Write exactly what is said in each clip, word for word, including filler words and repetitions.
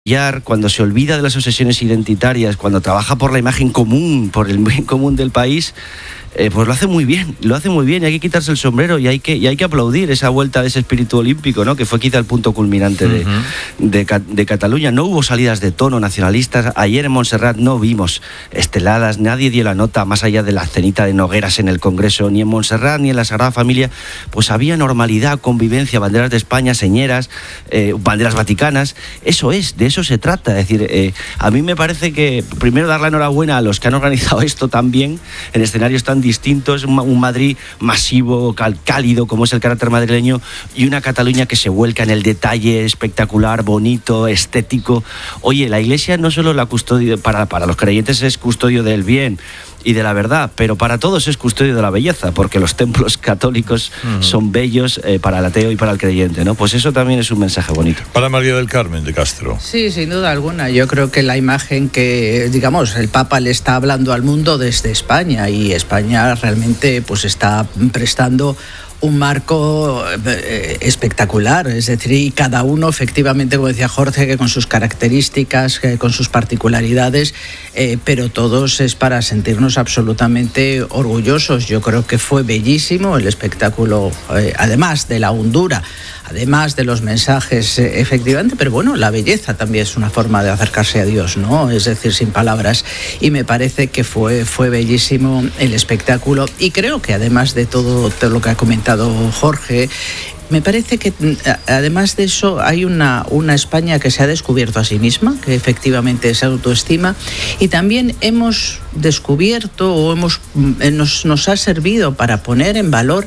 cuando se olvida de las obsesiones identitarias, cuando trabaja por la imagen común, por el bien común del país, eh, pues lo hace muy bien, lo hace muy bien y hay que quitarse el sombrero y hay que, y hay que aplaudir esa vuelta de ese espíritu olímpico, ¿no? Que fue quizá el punto culminante de, uh-huh. de, de, de Cataluña. No hubo salidas de tono nacionalistas. Ayer en Montserrat no vimos esteladas, nadie dio la nota más allá de la cenita de Nogueras en el Congreso, ni en Montserrat ni en la Sagrada Familia, pues había normalidad, convivencia, banderas de España, señeras, eh, banderas vaticanas. Eso es, de eso se trata. Es decir, eh, a mí me parece que primero dar la enhorabuena a los que han organizado esto tan bien, en escenarios tan distintos, un Madrid masivo, cálido, como es el carácter madrileño, y una Cataluña que se vuelca en el detalle espectacular, bonito, estético. Oye, la Iglesia no solo la custodia, para, para los creyentes es custodio del bien y de la verdad, pero para todos es custodio de la belleza, porque los templos católicos uh-huh. son bellos eh, para el ateo y para el creyente, ¿no? Pues eso también es un mensaje bonito. Para María del Carmen de Castro. Sí, sin duda alguna. Yo creo que la imagen que, digamos, el Papa le está hablando al mundo desde España, y España realmente pues está prestando un marco eh, espectacular, es decir, y cada uno efectivamente, como decía Jorge, que con sus características, que con sus particularidades, eh, pero todos es para sentirnos absolutamente orgullosos. Yo creo que fue bellísimo el espectáculo, eh, además de la hondura, además de los mensajes, eh, efectivamente, pero bueno, la belleza también es una forma de acercarse a Dios, ¿no? Es decir, sin palabras, y me parece que fue, fue bellísimo el espectáculo, y creo que además de todo, todo lo que ha comentado Jorge, me parece que además de eso hay una, una España que se ha descubierto a sí misma, que efectivamente se autoestima, y también hemos descubierto o hemos, nos, nos ha servido para poner en valor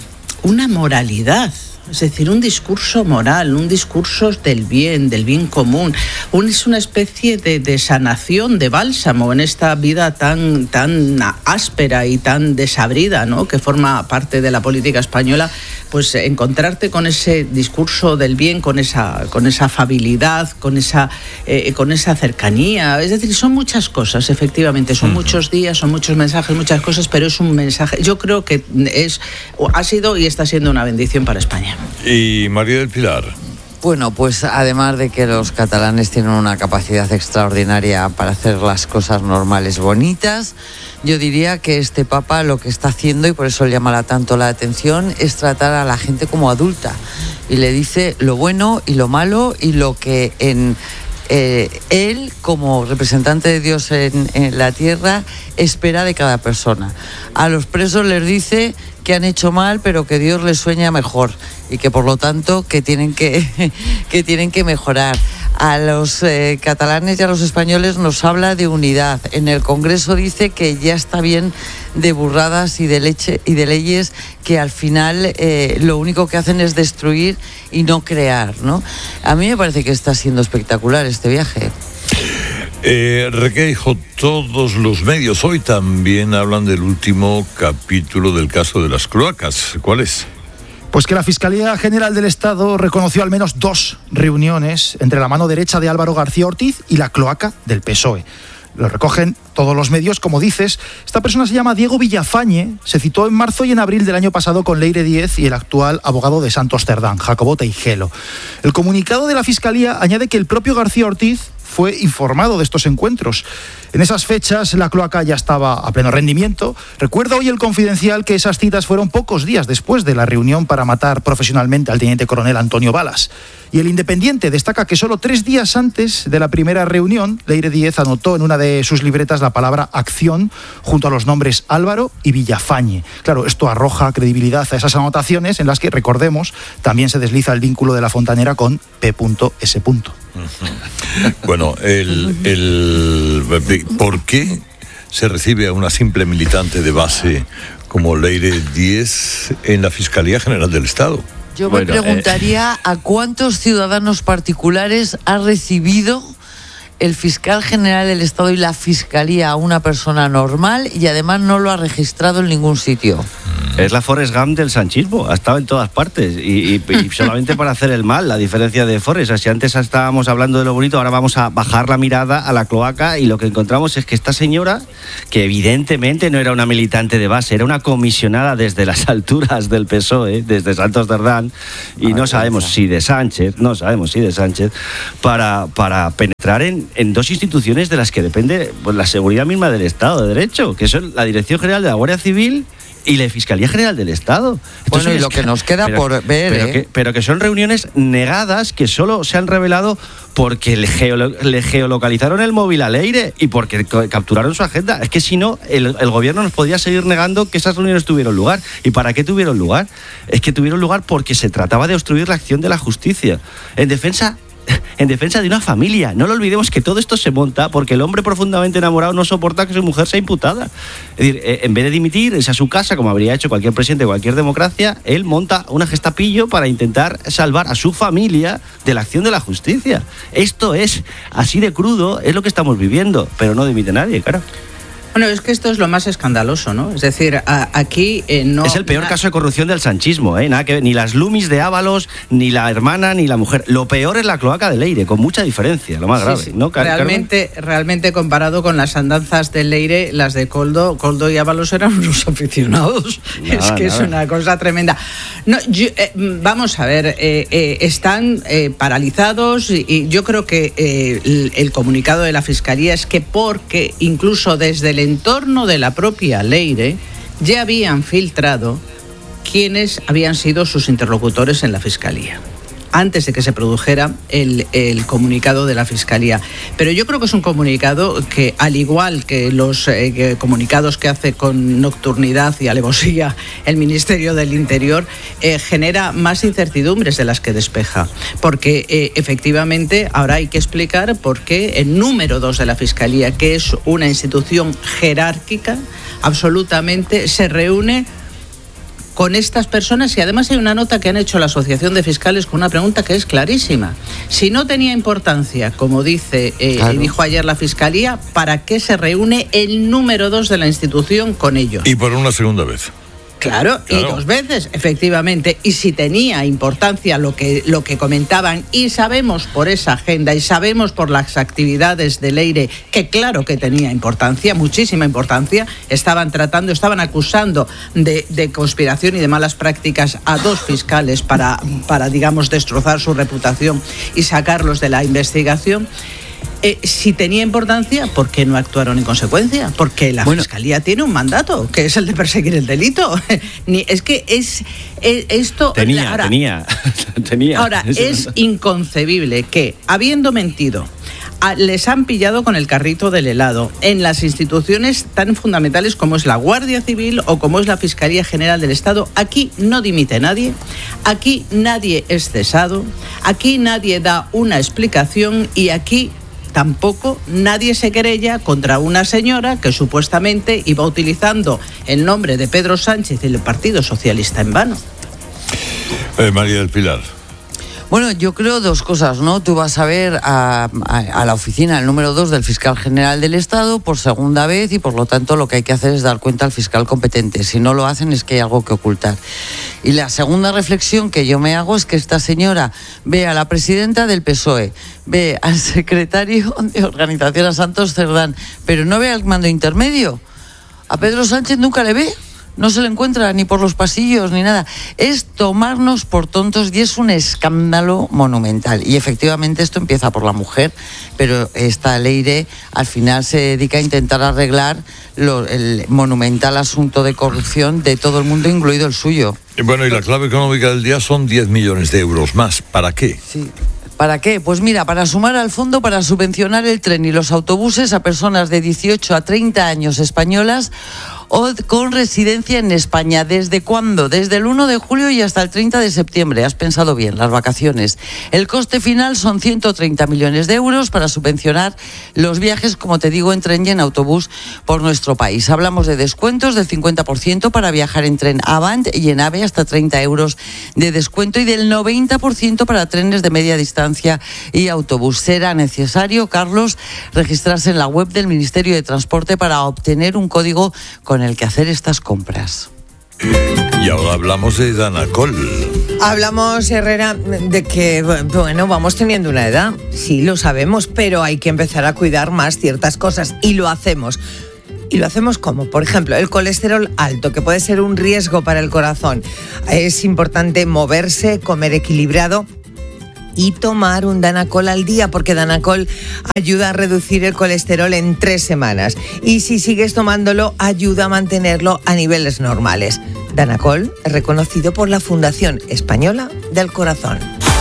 una moralidad. Es decir, un discurso moral, un discurso del bien, del bien común. Un, es una especie de, de sanación, de bálsamo en esta vida tan, tan áspera y tan desabrida, ¿no?, que forma parte de la política española. Pues encontrarte con ese discurso del bien, con esa, con esa afabilidad, con esa, eh, con esa cercanía. Es decir, son muchas cosas, efectivamente. Son uh-huh. muchos días, son muchos mensajes, muchas cosas, pero es un mensaje. Yo creo que es, ha sido y está siendo una bendición para España. Y María del Pilar. Bueno, pues además de que los catalanes tienen una capacidad extraordinaria para hacer las cosas normales bonitas, yo diría que este Papa lo que está haciendo, y por eso le llama tanto la atención, es tratar a la gente como adulta. Y le dice lo bueno y lo malo y lo que en eh, él, como representante de Dios en, en la tierra, espera de cada persona. A los presos les dice que han hecho mal, pero que Dios les sueña mejor y que por lo tanto que tienen que, que, tienen que mejorar. A los eh, catalanes y a los españoles nos habla de unidad. En el Congreso dice que ya está bien de burradas y de leche y de leyes que al final eh, lo único que hacen es destruir y no crear, ¿no? A mí me parece que está siendo espectacular este viaje. Eh, Requeijo, todos los medios hoy también hablan del último capítulo del caso de las cloacas. ¿Cuál es? Pues que la Fiscalía General del Estado reconoció al menos dos reuniones entre la mano derecha de Álvaro García Ortiz y la cloaca del P S O E. Lo recogen todos los medios, como dices. Esta persona se llama Diego Villafañe, se citó en marzo y en abril del año pasado con Leire Díez y el actual abogado de Santos Cerdán, Jacobo Teijelo. El comunicado de la Fiscalía añade que el propio García Ortiz fue informado de estos encuentros. En esas fechas la cloaca ya estaba a pleno rendimiento. Recuerda hoy el Confidencial que esas citas fueron pocos días después de la reunión para matar profesionalmente al teniente coronel Antonio Balas. Y el Independiente destaca que solo tres días antes de la primera reunión, Leire Díez anotó en una de sus libretas la palabra acción junto a los nombres Álvaro y Villafañe. Claro, esto arroja credibilidad a esas anotaciones en las que, recordemos, también se desliza el vínculo de la Fontanera con P S. Bueno, el, el, ¿por qué se recibe a una simple militante de base como Leire Díez en la Fiscalía General del Estado? Yo me bueno, preguntaría eh... a cuántos ciudadanos particulares ha recibido el fiscal general del Estado y la Fiscalía a una persona normal y además no lo ha registrado en ningún sitio. Es la Forrest Gump del sanchismo, ha estado en todas partes y, y, y solamente para hacer el mal, la diferencia de Forrest. O sea, si antes estábamos hablando de lo bonito, ahora vamos a bajar la mirada a la cloaca y lo que encontramos es que esta señora, que evidentemente no era una militante de base, era una comisionada desde las alturas del P S O E, desde Santos Cerdán, y no sabemos si de Sánchez, no sabemos si de Sánchez, para, para penetrar en, en dos instituciones de las que depende pues, la seguridad misma del Estado de Derecho, que son la Dirección General de la Guardia Civil y la Fiscalía General del Estado. Bueno, y lo que nos queda pero, por ver... Pero, ¿eh? que, pero que son reuniones negadas que solo se han revelado porque le, geolo, le geolocalizaron el móvil a Leire y porque capturaron su agenda. Es que si no, el, el gobierno nos podría seguir negando que esas reuniones tuvieron lugar. ¿Y para qué tuvieron lugar? Es que tuvieron lugar porque se trataba de obstruir la acción de la justicia. En defensa... en defensa de una familia. No lo olvidemos que todo esto se monta porque el hombre profundamente enamorado no soporta que su mujer sea imputada. Es decir, en vez de dimitir, irse a su casa, como habría hecho cualquier presidente de cualquier democracia, él monta una gestapillo para intentar salvar a su familia de la acción de la justicia. Esto es así de crudo, es lo que estamos viviendo, pero no dimite nadie, claro. Bueno, es que esto es lo más escandaloso, ¿no? Es decir, a, aquí eh, no... Es el peor na- caso de corrupción del sanchismo, ¿eh? Nada que ver, ni las Lumis de Ábalos, ni la hermana, ni la mujer. Lo peor es la cloaca de Leire, con mucha diferencia, lo más Sí, grave, sí. ¿no? Car- Realmente, realmente comparado con las andanzas de Leire, las de Coldo, Coldo y Ábalos eran unos aficionados. Nada, es que nada. es una cosa tremenda. No, yo, eh, vamos a ver, eh, eh, están eh, paralizados y, y yo creo que eh, el, el comunicado de la Fiscalía es que porque incluso desde el entorno de la propia Leire ya habían filtrado quiénes habían sido sus interlocutores en la Fiscalía antes de que se produjera el, el comunicado de la Fiscalía. Pero yo creo que es un comunicado que, al igual que los eh, que comunicados que hace con nocturnidad y alevosía el Ministerio del Interior, eh, genera más incertidumbres de las que despeja. Porque eh, efectivamente ahora hay que explicar por qué el número dos de la Fiscalía, que es una institución jerárquica, absolutamente se reúne con estas personas, y además hay una nota que han hecho la Asociación de Fiscales con una pregunta que es clarísima. Si no tenía importancia, como dice eh, Claro. dijo ayer la Fiscalía, ¿para qué se reúne el número dos de la institución con ellos? Y por una segunda vez. Claro, Claro. y dos veces, efectivamente. Y si tenía importancia lo que, lo que comentaban, y sabemos por esa agenda, y sabemos por las actividades de Leire, que claro que tenía importancia, muchísima importancia, estaban tratando, estaban acusando de, de conspiración y de malas prácticas a dos fiscales para, para, digamos, destrozar su reputación y sacarlos de la investigación. Eh, si tenía importancia, ¿por qué no actuaron en consecuencia? Porque la Bueno. Fiscalía tiene un mandato, que es el de perseguir el delito. Ni, es que es, es esto... Tenía, ahora, tenía, tenía. Ahora, es inconcebible que, habiendo mentido, a- les han pillado con el carrito del helado en las instituciones tan fundamentales como es la Guardia Civil o como es la Fiscalía General del Estado. Aquí no dimite nadie, aquí nadie es cesado, aquí nadie da una explicación y aquí tampoco nadie se querella contra una señora que supuestamente iba utilizando el nombre de Pedro Sánchez y el Partido Socialista en vano. Eh, María del Pilar. Bueno, yo creo dos cosas, ¿no? Tú vas a ver a, a, a la oficina, el número dos del fiscal general del Estado por segunda vez y por lo tanto lo que hay que hacer es dar cuenta al fiscal competente. Si no lo hacen es que hay algo que ocultar. Y la segunda reflexión que yo me hago es que esta señora ve a la presidenta del P S O E, ve al secretario de Organización, a Santos Cerdán, pero no ve al mando intermedio. A Pedro Sánchez nunca le ve. No se le encuentra ni por los pasillos ni nada. Es tomarnos por tontos y es un escándalo monumental. Y efectivamente esto empieza por la mujer, pero esta Leire al final se dedica a intentar arreglar lo, el monumental asunto de corrupción de todo el mundo, incluido el suyo. Y bueno, y la clave económica del día son diez millones de euros más. ¿Para qué? Sí. ¿Para qué? Pues mira, para sumar al fondo para subvencionar el tren y los autobuses a personas de dieciocho a treinta años españolas o con residencia en España. ¿Desde cuándo? Desde el uno de julio y hasta el treinta de septiembre. Has pensado bien, las vacaciones. El coste final son ciento treinta millones de euros para subvencionar los viajes, como te digo, en tren y en autobús por nuestro país. Hablamos de descuentos del cincuenta por ciento para viajar en tren Avant y en AVE hasta treinta euros de descuento y del noventa por ciento para trenes de media distancia y autobús. Será necesario, Carlos, registrarse en la web del Ministerio de Transporte para obtener un código con el que hacer estas compras. Y ahora hablamos de Danacol. Hablamos, Herrera, de que, bueno, vamos teniendo una edad, sí, lo sabemos, pero hay que empezar a cuidar más ciertas cosas y lo hacemos. ¿Y lo hacemos como? Por ejemplo, el colesterol alto, que puede ser un riesgo para el corazón. Es importante moverse, comer equilibrado y tomar un Danacol al día, porque Danacol ayuda a reducir el colesterol en tres semanas. Y si sigues tomándolo, ayuda a mantenerlo a niveles normales. Danacol es reconocido por la Fundación Española del Corazón.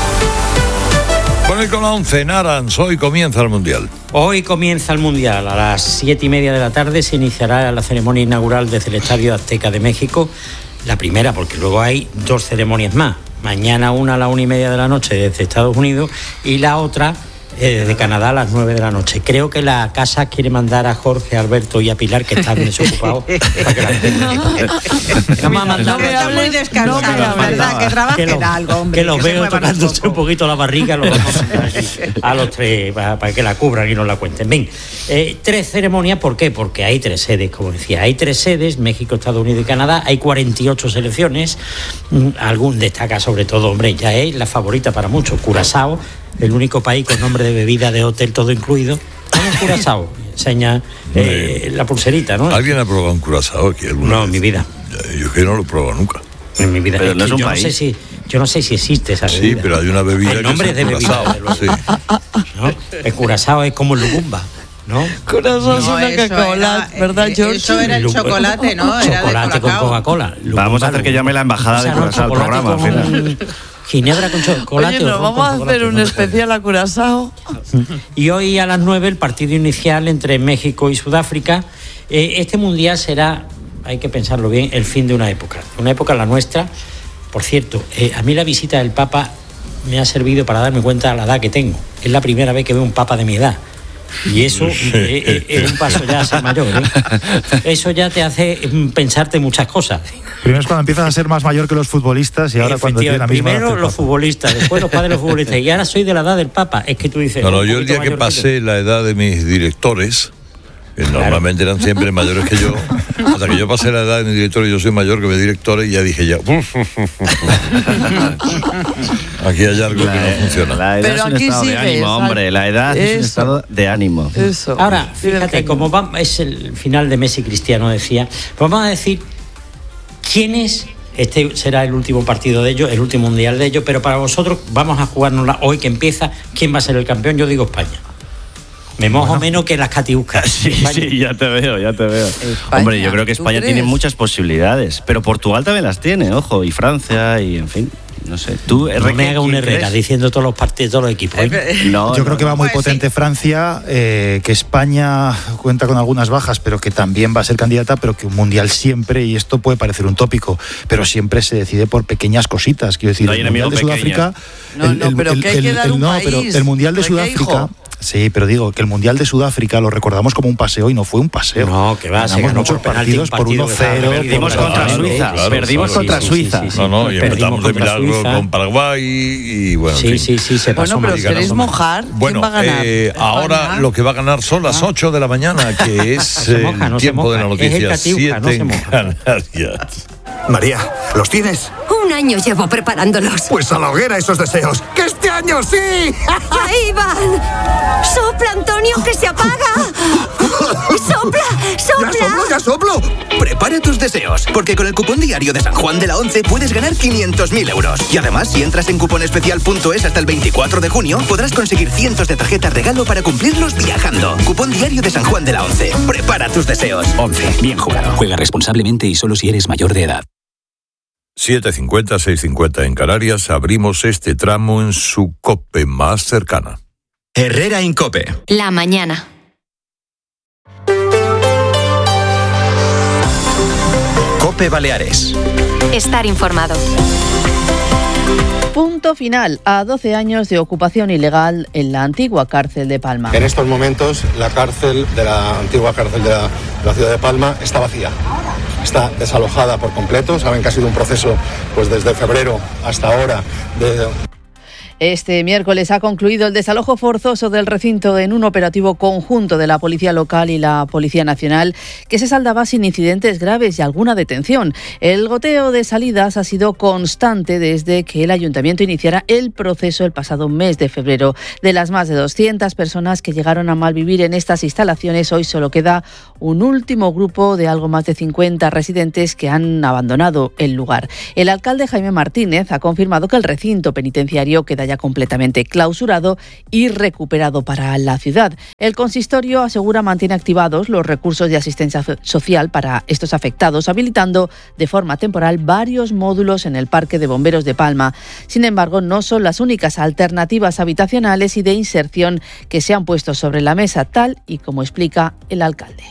Bueno, y con la once en Arans, hoy comienza el Mundial. Hoy comienza el Mundial. A las siete y media de la tarde se iniciará la ceremonia inaugural desde el Estadio Azteca de México. La primera, porque luego hay dos ceremonias más. Mañana una a la una y media de la noche desde Estados Unidos y la otra eh, desde Canadá a las nueve de la noche. Creo que la casa quiere mandar a Jorge, Alberto y a Pilar, que están desocupados. Para que la no me mandado que está muy descansado, no ¿verdad? Que trabajen que los, algo, hombre. Que los que veo tocándose un poquito la barriga, los vamos a mandar aquí a los tres para, para que la cubran y nos la cuenten. Bien, eh, tres ceremonias, ¿por qué? Porque hay tres sedes, como decía. Hay tres sedes, México, Estados Unidos y Canadá. Hay cuarenta y ocho selecciones. Algún destaca sobre todo, hombre, ya es la favorita para muchos, Curazao, el único país con nombre de bebida, de hotel, todo incluido. ¿Cómo Curazao? Enseña eh, la pulserita, ¿no? ¿Alguien ha probado un Curazao aquí alguna No, vez? en mi vida. Yo que no lo he probado nunca. En mi vida. Pero Es no que es un yo país. no sé si yo no sé si existe esa Sí, bebida. pero hay una bebida El nombre que es de bebida, Curazao. desde luego. Sí. ¿No? El Curazao es como el Lugumba, ¿no? Corazón es No, una eso cacaolat, era- ¿verdad, eh, George? eso era el Lugumba. chocolate, ¿no? Era de Chocolate con Colacao. Coca-Cola. Vamos a hacer que llame la embajada de Curazao al programa, al final. Ginebra con chocolate. Oye, o nos ron vamos con a hacer chocolate, un ¿no? especial a Curazao. Y hoy a las nueve el partido inicial entre México y Sudáfrica. Eh, este mundial será, hay que pensarlo bien, el fin de una época. Una época la nuestra. Por cierto, eh, a mí la visita del Papa me ha servido para darme cuenta de la edad que tengo. Es la primera vez que veo un Papa de mi edad. Y eso eh, eh, es un paso ya a ser mayor, ¿eh? Eso ya te hace mm, pensarte muchas cosas. Primero es cuando empiezas a ser más mayor que los futbolistas y ahora cuando tiene la misma edad que Primero el los Papa. futbolistas, después los padres de los futbolistas. Y ahora soy de la edad del Papa. Es que tú dices... No, no, un yo el poquito día que mayor pasé la edad de mis directores, que normalmente eran siempre mayores que yo, hasta que yo pasé la edad de mis directores, yo soy mayor que mis directores, y ya dije ya, aquí hay algo que no funciona. La edad Pero es un aquí estado de sigues, ánimo, hombre. La edad es un eso. estado de ánimo. Eso. Ahora, Tiene fíjate, el como va, es el final de Messi Cristiano, decía, pues vamos a decir quién es, este será el último partido de ellos, el último mundial de ellos, pero para vosotros vamos a jugárnosla hoy que empieza, ¿quién va a ser el campeón? Yo digo España. Me mojo bueno. menos que las catiuscas. Sí, España. sí, ya te veo, ya te veo. España, Hombre, yo creo que ¿tú España crees? tiene muchas posibilidades, pero Portugal también las tiene, ojo, y Francia, y en fin, no sé. Tú, No me haga un ¿quién Herrera crees? diciendo todos los partidos, todos los equipos. ¿eh? No, Yo no, creo que va muy Pues potente sí. Francia, eh, que España cuenta con algunas bajas, pero que también va a ser candidata, pero que un mundial siempre, y esto puede parecer un tópico, pero siempre se decide por pequeñas cositas. Quiero decir, No hay el mundial de enemigo Sudáfrica. No, no, pero que hay que dar un no, país. pero el mundial de ¿Pero qué, Sudáfrica. hijo? Sí, pero digo que el mundial de Sudáfrica lo recordamos como un paseo y no fue un paseo. No, que va, se Ganamos ganó muchos por penalti, partidos un por partido uno que estaba cero. Perdimos Claro, contra claro, Suiza, claro, perdimos claro, contra sí, Suiza. sí, sí, sí. No, no, y Perdimos empezamos de contra milagro Suiza. con Paraguay y bueno, en Sí, fin. sí, sí, se pasó Bueno, pero mal. os ganamos queréis mal. mojar. Bueno, ¿Quién va a ganar? eh, ahora lo que va a ganar son las ocho de la mañana, que es se moja, el no se tiempo de la moja. Es el noticia, Catiuca, no siete se en moja. Canarias. María, ¿los tienes? Un año llevo preparándolos. Pues a la hoguera esos deseos. ¡Que este año sí! ¡Ahí van! ¡Sopla, Antonio, que se apaga! ¡Sopla, ¡Ya sopla! soplo, ya soplo! Prepara tus deseos, porque con el cupón diario de San Juan de la Once puedes ganar quinientos mil euros. Y además, si entras en cuponespecial punto es hasta el veinticuatro de junio, podrás conseguir cientos de tarjetas regalo para cumplirlos viajando. Cupón diario de San Juan de la Once. Prepara tus deseos. once. Bien jugado. Juega responsablemente y solo si eres mayor de edad. siete cincuenta, seis cincuenta en Canarias, abrimos este tramo en su COPE más cercana. Herrera Incope. La mañana. COPE Baleares. Estar informado. Punto final a doce años de ocupación ilegal en la antigua cárcel de Palma. En estos momentos la cárcel de la antigua cárcel de la, de la ciudad de Palma está vacía. Está desalojada por completo. Saben que ha sido un proceso pues desde febrero hasta ahora de... Este miércoles ha concluido el desalojo forzoso del recinto en un operativo conjunto de la Policía Local y la Policía Nacional, que se saldaba sin incidentes graves y alguna detención. El goteo de salidas ha sido constante desde que el Ayuntamiento iniciara el proceso el pasado mes de febrero. De las más de doscientas personas que llegaron a malvivir en estas instalaciones, hoy solo queda un último grupo de algo más de cincuenta residentes que han abandonado el lugar. El alcalde Jaime Martínez ha confirmado que el recinto penitenciario queda ya completamente clausurado y recuperado para la ciudad. El consistorio asegura mantiene activados los recursos de asistencia social para estos afectados, habilitando de forma temporal varios módulos en el Parque de Bomberos de Palma. Sin embargo, no son las únicas alternativas habitacionales y de inserción que se han puesto sobre la mesa, tal y como explica el alcalde.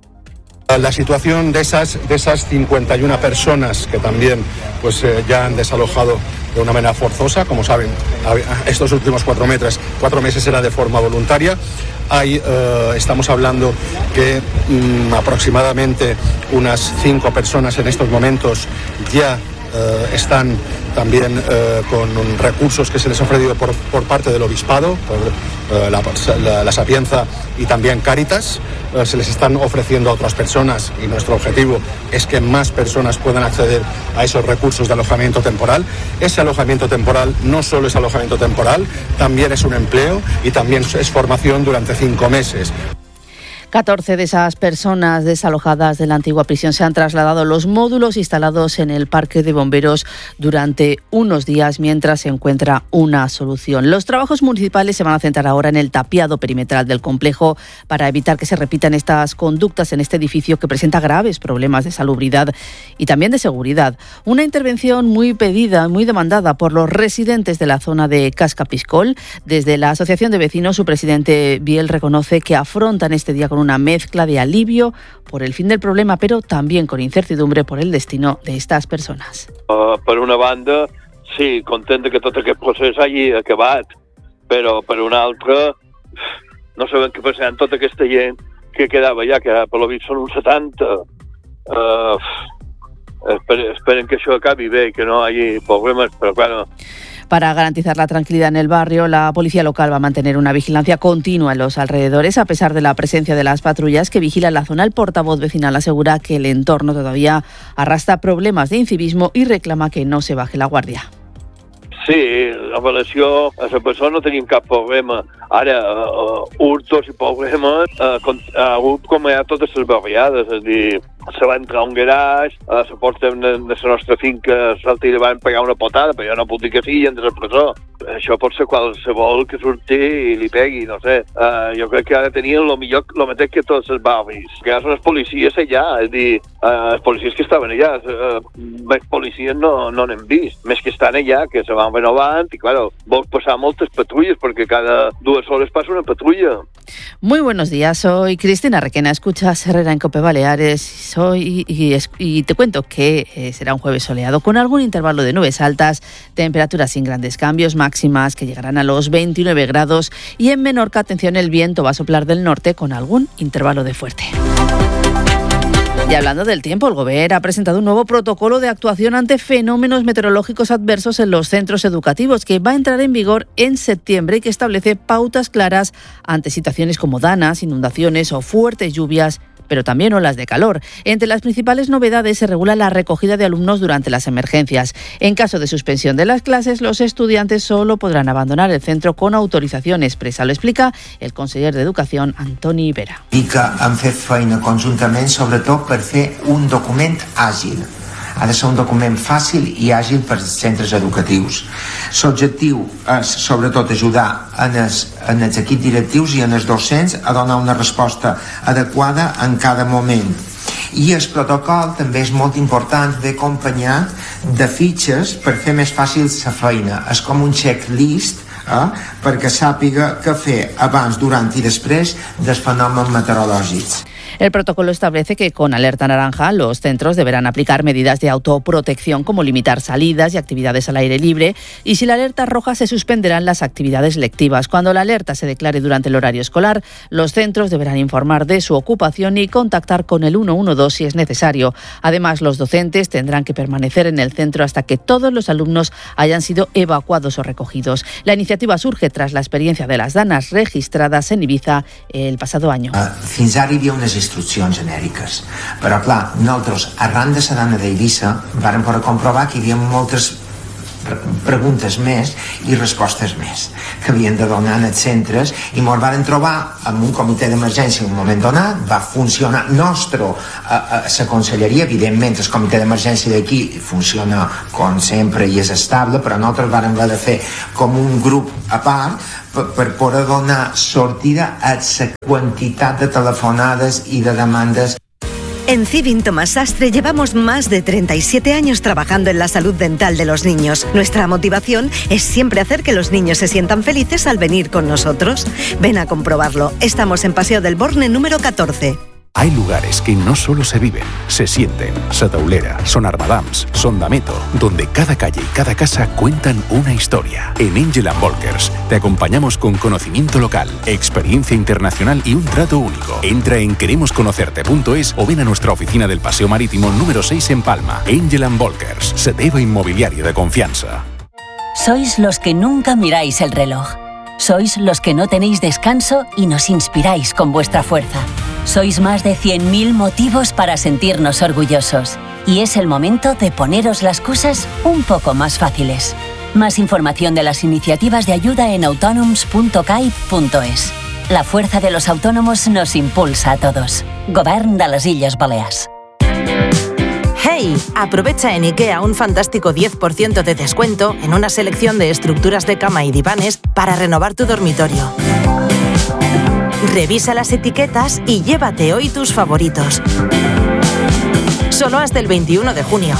La situación de esas, de esas cincuenta y una personas que también pues, eh, ya han desalojado de una manera forzosa, como saben, estos últimos cuatro meses, cuatro meses era de forma voluntaria. Hay, eh, estamos hablando que mm, aproximadamente unas cinco personas en estos momentos ya eh, están también eh, con recursos que se les ha ofrecido por, por parte del Obispado, por eh, la, la, la Sapienza y también Cáritas. Eh, se les están ofreciendo a otras personas y nuestro objetivo es que más personas puedan acceder a esos recursos de alojamiento temporal. Ese alojamiento temporal no solo es alojamiento temporal, también es un empleo y también es formación durante cinco meses. catorce de esas personas desalojadas de la antigua prisión se han trasladado a los módulos instalados en el Parque de Bomberos durante unos días mientras se encuentra una solución. Los trabajos municipales se van a centrar ahora en el tapiado perimetral del complejo para evitar que se repitan estas conductas en este edificio que presenta graves problemas de salubridad y también de seguridad. Una intervención muy pedida, muy demandada por los residentes de la zona de Cascapiscol. Desde la Asociación de Vecinos, su presidente Biel reconoce que afrontan este día con una mezcla de alivio por el fin del problema, pero también con incertidumbre por el destino de estas personas. Uh, per una banda, sí, content que tot aquest procés hagi acabat, però per una altra no sabem què passarà amb tota aquesta gent que quedava ja, que per lo vist són uns setanta. Uh, esperen, esperen que això acabi bé, que no hi hagi problemes, però bueno... Para garantizar la tranquilidad en el barrio, la policía local va a mantener una vigilancia continua en los alrededores, a pesar de la presencia de las patrullas que vigilan la zona. El portavoz vecinal asegura que el entorno todavía arrastra problemas de incivismo y reclama que no se baje la guardia. Sí, la relació a la persona no tenim cap problema. Ara, uh, hurtos i problemes uh, ha hagut com hi ha totes les barriades, és a dir, se va entrar a un garatge, uh, se porten de, de la nostra finca, salta i li van pegar una potada, però jo no puc dir que sí, i entres a presó. Això pot ser qualsevol que surti i li pegui, no sé. Uh, jo crec que ha de tenir el millor, el mateix que tots els barris. Que hi ha les policies allà, és a dir, uh, els policies que estaven allà, uh, més policies no no n'hem vist, més que estan allà, que se van renovant, i claro, vols passar moltes patrulles, perquè cada dues horas pasa una patrulla. Muy buenos días, soy Cristina Requena, escuchas Herrera en Cope Baleares. Soy y, y, y te cuento que eh, será un jueves soleado con algún intervalo de nubes altas, temperaturas sin grandes cambios, máximas que llegarán a los veintinueve grados, y en Menorca, atención, el viento va a soplar del norte con algún intervalo de fuerte. Y hablando del tiempo, el Gobierno ha presentado un nuevo protocolo de actuación ante fenómenos meteorológicos adversos en los centros educativos, que va a entrar en vigor en septiembre y que establece pautas claras ante situaciones como danas, inundaciones o fuertes lluvias, pero también olas de calor. Entre las principales novedades se regula la recogida de alumnos durante las emergencias. En caso de suspensión de las clases, los estudiantes solo podrán abandonar el centro con autorización expresa. Lo explica el conseller d'Educació, Antoni Vera. I que han fet feina conjuntament, sobretot per fer un document àgil. Ha de ser un document fàcil i àgil per als centres educatius. L'objectiu és, sobretot, ajudar en els, en els equips directius i en els docents a donar una resposta adequada en cada moment. I el protocol també és molt important d'acompanyar de fitxes per fer més fàcil la feina. És com un checklist eh? perquè sàpiga què fer abans, durant i després dels fenòmens meteorològics. El protocolo establece que con alerta naranja los centros deberán aplicar medidas de autoprotección como limitar salidas y actividades al aire libre, y si la alerta roja se suspenderán las actividades lectivas. Cuando la alerta se declare durante el horario escolar, los centros deberán informar de su ocupación y contactar con el uno uno dos si es necesario. Además, los docentes tendrán que permanecer en el centro hasta que todos los alumnos hayan sido evacuados o recogidos. La iniciativa surge tras la experiencia de las danas registradas en Ibiza el pasado año. Uh, fins ara hi havia unes instruccions genèriques, però clar, nosaltres arran de la dana d'Eivissa vàrem poder comprovar que hi havia moltes preguntes més i respostes més que havien de donar en els centres, i ens vàrem trobar amb un comitè d'emergència en un moment donat. Va funcionar nostre a la conselleria, evidentment el comitè d'emergència d'aquí funciona com sempre i és estable, però nosaltres vàrem haver de fer com un grup a part per, per poder donar sortida a la quantitat de telefonades i de demandes. En Civin Tomás Sastre llevamos más de treinta y siete años trabajando en la salud dental de los niños. Nuestra motivación es siempre hacer que los niños se sientan felices al venir con nosotros. Ven a comprobarlo. Estamos en Paseo del Borne número catorce. Hay lugares que no solo se viven, se sienten. Sataulera, Son Armadams, Son Dameto, donde cada calle y cada casa cuentan una historia. En Angel and Walkers te acompañamos con conocimiento local, experiencia internacional y un trato único. Entra en queremos conocerte punto es o ven a nuestra oficina del Paseo Marítimo número seis en Palma. Angel and Walkers, se debe inmobiliaria de confianza. Sois los que nunca miráis el reloj. Sois los que no tenéis descanso y nos inspiráis con vuestra fuerza. Sois más de cien mil motivos para sentirnos orgullosos. Y es el momento de poneros las cosas un poco más fáciles. Más información de las iniciativas de ayuda en autonoms punto caib punto es. La fuerza de los autónomos nos impulsa a todos. Govern de las Illes Balears. ¡Hey! Aprovecha en IKEA un fantástico diez por ciento de descuento en una selección de estructuras de cama y divanes para renovar tu dormitorio. Revisa las etiquetas y llévate hoy tus favoritos. Solo hasta el veintiuno de junio.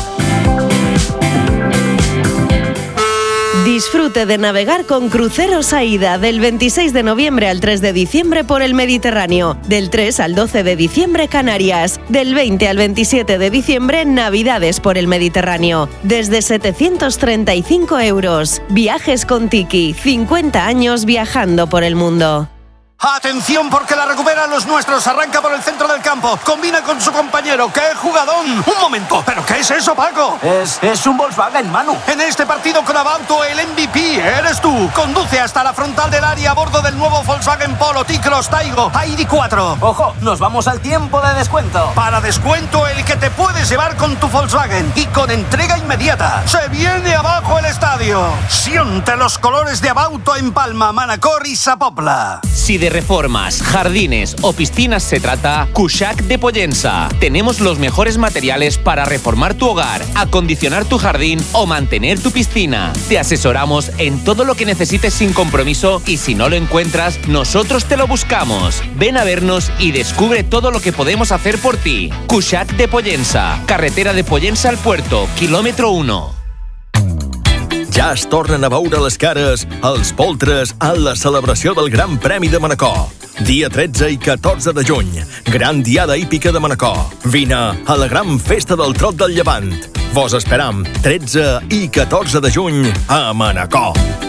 Disfrute de navegar con Cruceros AIDA del veintiséis de noviembre al tres de diciembre por el Mediterráneo, del tres al doce de diciembre Canarias, del veinte al veintisiete de diciembre Navidades por el Mediterráneo, desde setecientos treinta y cinco euros. Viajes con Tiki, cincuenta años viajando por el mundo. Atención porque la recuperan los nuestros, arranca por el centro del campo, combina con su compañero, ¡qué jugadón! Un momento, ¿pero qué es eso, Paco? Es, es un Volkswagen, Manu. En este partido con Abauto, el M V P eres tú. Conduce hasta la frontal del área a bordo del nuevo Volkswagen Polo T-Cross Taigo I D cuatro. Ojo, nos vamos al tiempo de descuento. Para descuento el que te puedes llevar con tu Volkswagen y con entrega inmediata. Se viene abajo el estadio. Siente los colores de Abauto en Palma, Manacor y Sapopla. Si de reformas, jardines o piscinas se trata, Cuixac de Pollença. Tenemos los mejores materiales para reformar tu hogar, acondicionar tu jardín o mantener tu piscina. Te asesoramos en todo lo que necesites sin compromiso y si no lo encuentras, nosotros te lo buscamos. Ven a vernos y descubre todo lo que podemos hacer por ti. Cuixac de Pollença, carretera de Pollença al Puerto, quilòmetre uno. Ja es tornen a veure les cares els poltres en la celebració del Gran Premi de Manacor. Dia tretze i catorze de juny, gran diada hípica de Manacor. Vine a la gran festa del Trot del Llevant. Vos esperam tretze i catorze de juny a Manacor.